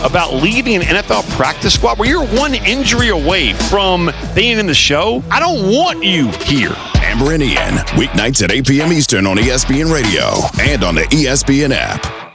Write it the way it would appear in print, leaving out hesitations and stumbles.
about leading an NFL practice squad where you're one injury away from being in the show? I don't want you here. Amber and Ian, weeknights at 8 p.m. Eastern on ESPN Radio and on the ESPN app.